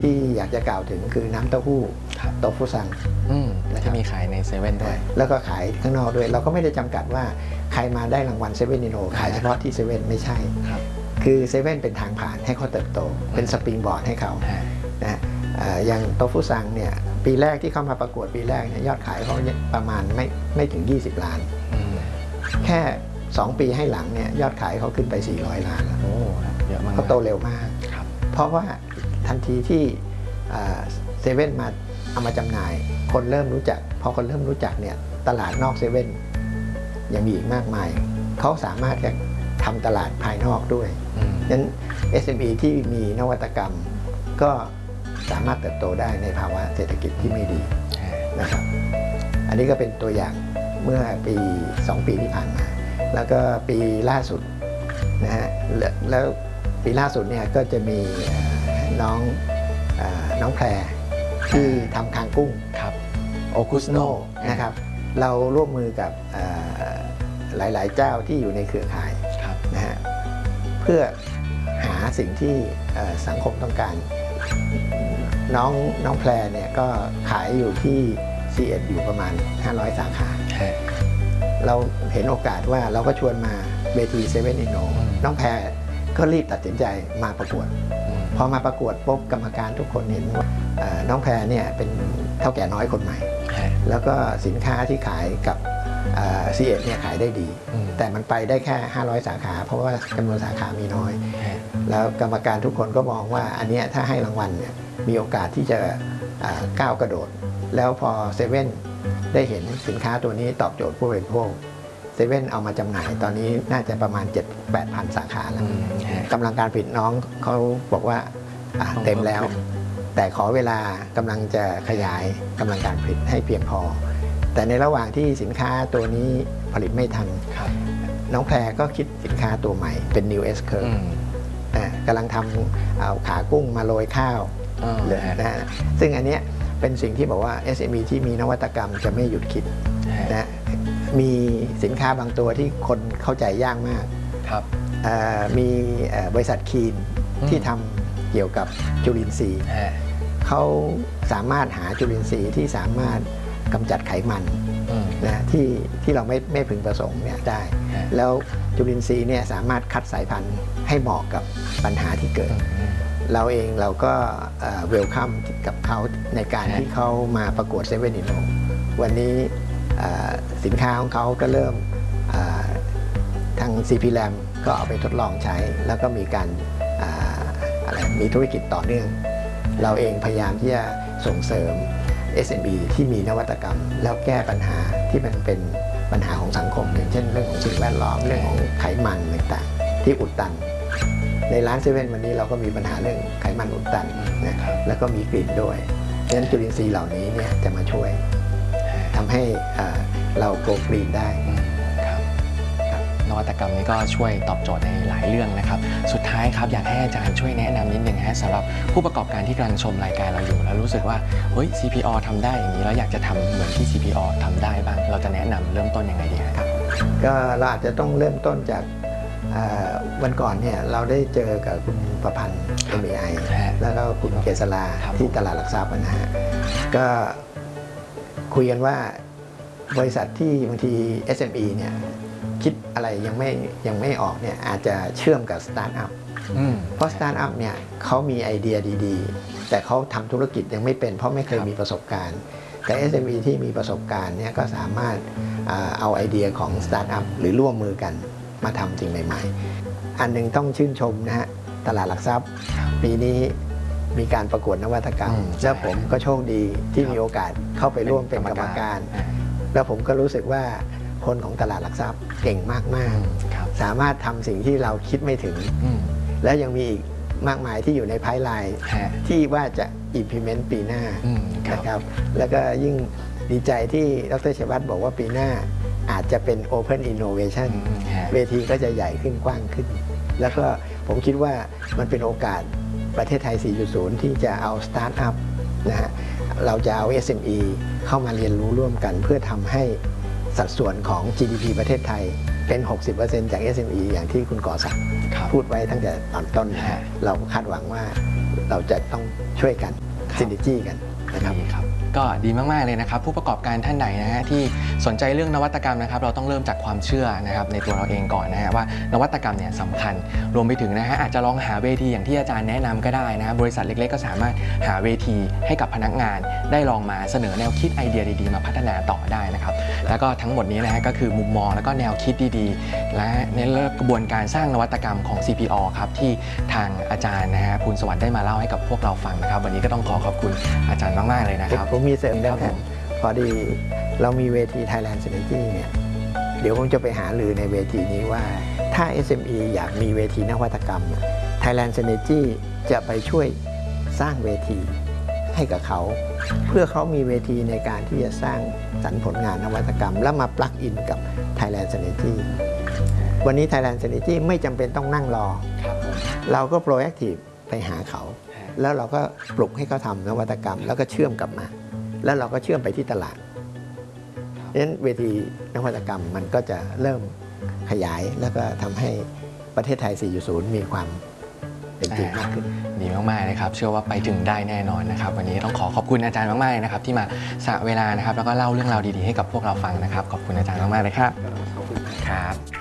ที่อยากจะกล่าวถึงคือน้ำเต้าหู้โตฟุซังที่มีขายในเซเว่นด้วยแล้วก็ขายข้างนอกด้วยเราก็ไม่ได้จำกัดว่าใครมาได้รางวัลเซเว่นอินโนขายเฉพาะที่เซเว่นไม่ใช่คือเซเว่นเป็นทางผ่านให้เขาเติบโตเป็นสปริงบอร์ดให้เขานะอย่างโตฟุซังเนี่ยปีแรกที่เข้ามาประกวดปีแรกเนี่ยยอดขายเขาประมาณไม่ถึง20 ล้านแค่2 ปีให้หลังเนี่ยยอดขายเขาขึ้นไป400 ล้านแล้วเยอะมากเขาโตเร็วมากเพราะว่าทันทีที่เซเว่นมาเอามาจำหน่ายคนเริ่มรู้จักพอคนเริ่มรู้จักเนี่ยตลาดนอกเซเว่นยังมีอีกมากมายเขาสามารถจะทำตลาดภายนอกด้วยงั้น SME ที่มีนวัตกรรมก็สามารถเติบโตได้ในภาวะเศรษฐกิจที่ไม่ดีนะครับอันนี้ก็เป็นตัวอย่างเมื่อปี2 ปีที่ผ่านมาแล้วก็ปีล่าสุดนะฮะแล้วปีล่าสุดเนี่ยก็จะมีน้องแพรที่ทำคางกุ้งโอคุสโนนะครับเราร่วมมือกับหลายๆเจ้าที่อยู่ในเครือข่ายนะฮะเพื่อหาสิ่งที่สังคมต้องการน้องแพรเนี่ยก็ขายอยู่ที่ C1 อยู่ประมาณ500 สาขาเราเห็นโอกาสว่าเราก็ชวนมาเวทีเซเว่นอินโนน้องแพรก็รีบตัดสินใจมาประกวดพอมาประกวดปุ๊บกรรมการทุกคนเห็นว่าน้องแพรเนี่ยเป็นเท่าแก่น้อยคนใหม่แล้วก็สินค้าที่ขายกับC1เนี่ยขายได้ดีแต่มันไปได้แค่500 สาขาเพราะว่าจำนวนสาขามีน้อยแล้วกรรมการทุกคนก็มองว่าอันนี้ถ้าให้รางวัลเนี่ยมีโอกาสที่จะก้าวกระโดดแล้วพอเซเว่นได้เห็นสินค้าตัวนี้ตอบโจทย์ผู้บริโภคเซเว่นเอามาจำหน่ายตอนนี้น่าจะประมาณ 7-8 พันสาขาแล้วกำลังการผลิตน้องเขาบอกว่าเต็มแล้วแต่ขอเวลากำลังจะขยายกำลังการผลิตให้เพียงพอแต่ในระหว่างที่สินค้าตัวนี้ผลิตไม่ทันน้องแพรก็คิดสินค้าตัวใหม่เป็น New S Curve กำลังทำเอาขากุ้งมาโรยข้าวเลยนะซึ่งอันนี้เป็นสิ่งที่บอกว่า SME ที่มีนวัตกรรมจะไม่หยุดคิดนะมีสินค้าบางตัวที่คนเข้าใจยากมากมีบริษัทคีนที่ทำเกี่ยวกับจุลินทรีย์เขาสามารถหาจุลินทรีย์ที่สามารถกำจัดไขมันนะที่เราไม่พึงประสงค์เนี่ยได้แล้วจุลินทรีย์เนี่ยสามารถคัดสายพันธุ์ให้เหมาะกับปัญหาที่เกิดเราเองเราก็เวลคัมกับเขาในการที่เขามาประกวดเซเว่นอินโนวันนี้สินค้าของเขาก็เริ่มทาง CP Lam ก็เอาไปทดลองใช้แล้วก็มีการมีธุรกิจต่อเนื่องเราเองพยายามที่จะส่งเสริม SME ที่มีนวัตกรรมแล้วแก้ปัญหาที่มันเป็นปัญหาของสังคมอย่างเช่นเรื่องของสิ่งแวดล้อมเรื่องของไขมันต่างๆที่อุดตันในร้านเซเว่นวันนี้เราก็มีปัญหาเรื่องไขมันอุดตันนะแล้วก็มีกลิ่นด้วยดังนั้นจุลินทรีย์เหล่านี้เนี่ยจะมาช่วยทำให้เราโกลกรีนได้นวัตกรรมนี้ก็ช่วยตอบโจทย์ในหลายเรื่องนะครับสุดท้ายครับอยากให้อาจารย์ช่วยแนะนำนิดนึงฮะสำหรับผู้ประกอบการที่กำลังชมรายการเราอยู่แล้วรู้สึกว่าเฮ้ย CPO ทำได้อย่างนี้แล้วอยากจะทำเหมือนที่ CPO ทำได้บ้างเราจะแนะนำเริ่มต้นยังไงดีครับก็เราอาจจะต้องเริ่มต้นจากวันก่อนเนี่ยเราได้เจอกับคุณประพันธ์ MAI แล้วก็คุณเกษราที่ตลาดหลักทรัพย์นะฮะก็คุยกันว่าบริษัทที่บางที SME เนี่ยคิดอะไรยังไม่ออกเนี่ยอาจจะเชื่อมกับสตาร์ทอัพเพราะสตาร์ทอัพเนี่ยเขามีไอเดียดีๆแต่เขาทำธุรกิจยังไม่เป็นเพราะไม่เคยมีประสบการณ์แต่ SME ที่มีประสบการณ์เนี่ยก็สามารถเอาไอเดียของสตาร์ทอัพหรือร่วมมือกันมาทำสิ่งใหม่ๆอันหนึ่งต้องชื่นชมนะฮะตลาดหลักทรัพย์ปีนี้มีการประกวดนวัตกรรมแล้วผมก็โชคดีที่มีโอกาสเข้าไปร่วมเป็นกรรมการแล้วผมก็รู้สึกว่าคนของตลาดหลักทรัพย์เก่งมากๆสามารถทำสิ่งที่เราคิดไม่ถึงและยังมีอีกมากมายที่อยู่ในไพป์ไลน์ที่ว่าจะ implement ปีหน้านะครับแล้วก็ยิ่งดีใจที่ดร.ชัยวัฒน์บอกว่าปีหน้าอาจจะเป็น Open Innovation เวทีก็จะใหญ่ขึ้นกว้างขึ้นแล้วก็ผมคิดว่ามันเป็นโอกาสประเทศไทย 4.0 ที่จะเอาสตาร์ทอัพนะฮะเราจะเอา SME เข้ามาเรียนรู้ร่วมกันเพื่อทำให้สัดส่วนของ GDP ประเทศไทยเป็น 60% จาก SME อย่างที่คุณก่อศักดิ์พูดไว้ตั้งแต่ตอนต้นเราคาดหวังว่าเราจะต้องช่วยกันซินดิจี้กันนะครับครับก็ดีมากๆเลยนะครับผู้ประกอบการท่านไหนนะฮะที่สนใจเรื่องนวัตกรรมนะครับเราต้องเริ่มจากความเชื่อนะครับในตัวเราเองก่อนนะฮะว่านวัตกรรมเนี่ยสำคัญรวมไปถึงนะฮะอาจจะลองหาเวทีอย่างที่อาจารย์แนะนำก็ได้นะฮะบริษัทเล็กๆก็สามารถหาเวทีให้กับพนักงานได้ลองมาเสนอแนวคิดไอเดียดีๆมาพัฒนาต่อได้นะครับแล้วก็ทั้งหมดนี้นะฮะก็คือมุมมองแล้วก็แนวคิดดีๆและในกระบวนการสร้างนวัตกรรมของ CPO ครับที่ทางอาจารย์นะฮะภูลสวัสดิ์ได้มาเล่าให้กับพวกเราฟังนะครับวันนี้ก็ต้องขอบคุณอาจารย์มากๆเลยนะครับผมมีเสริมได้ครับพอดีเรามีเวที Thailand Synergy เนี่ยเดี๋ยวผมจะไปหาลือในเวทีนี้ว่าถ้า SME อยากมีเวทีนวัตกรรม Thailand Synergy จะไปช่วยสร้างเวทีให้กับเขาเพื่อเขามีเวทีในการที่จะสร้างสรรค์ผลงานนวัตกรรมแล้วมาปลักอินกับ Thailand Synergy วันนี้ Thailand Synergy ไม่จำเป็นต้องนั่งรอเราก็ proactive ไปหาเขาแล้วเราก็ปลุกให้เขาทำนวัตกรรมแล้วก็เชื่อมกลับมาแล้วเราก็เชื่อมไปที่ตลาดดังนั้นเวทีนวัตกรรมมันก็จะเริ่มขยายแล้วก็ทำให้ประเทศไทย 4.0 มีความเป็นจริงมากขึ้นดีมากๆเลยครับเชื่อว่าไปถึงได้แน่นอนนะครับวันนี้ต้องขอบคุณอาจารย์มากๆเลยนะครับที่มาสละเวลานะครับแล้วก็เล่าเรื่องราวดีๆให้กับพวกเราฟังนะครับขอบคุณอาจารย์มากๆเลยครับขอบคุณครับ